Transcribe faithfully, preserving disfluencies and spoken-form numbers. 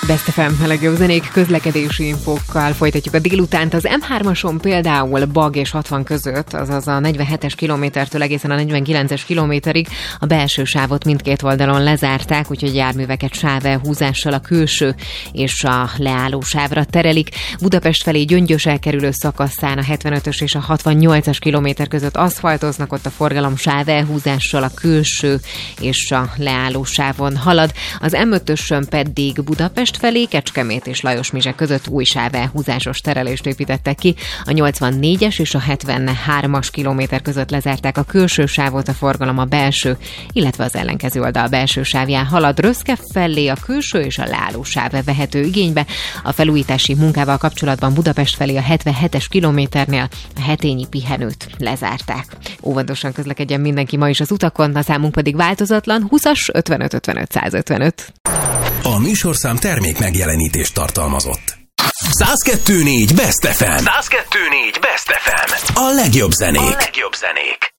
Best ef em, a legjobb zenék közlekedési infókkal folytatjuk a délutánt. Az em hármason például Bag és hatvan között, azaz a negyvenhetes kilométertől egészen a negyvenkilences kilométerig a belső sávot mindkét oldalon lezárták, úgyhogy járműveket sávelhúzással a külső és a leálló sávra terelik. Budapest felé Gyöngyös elkerülő szakaszán a hetvenötös és a hatvannyolcas kilométer között aszfaltoznak, ott a forgalom sávelhúzással a külső és a leálló sávon halad. Az em ötösön pedig Budapest felé Kecskemét és Lajosmizse között új sávelhúzásos terelést építettek ki. A nyolcvannégyes és a hetvenhármas kilométer között lezárták a külső sávot, a forgalom a belső, illetve az ellenkező oldal belső sávján halad. Röszke felé a külső és a leálló sáv vehető igénybe. A felújítási munkával kapcsolatban Budapest felé a hetvenhetes kilométernél a hetényi pihenőt lezárták. Óvatosan közlekedjen mindenki ma is az utakon, a számunk pedig változatlan húszas ötvenöt ötvenöt százötvenöt. A műsorszám termék megjelenítést tartalmazott. száz kettő négy Best ef em. száz kettő négy Best ef em. A legjobb zenék. A legjobb zenék.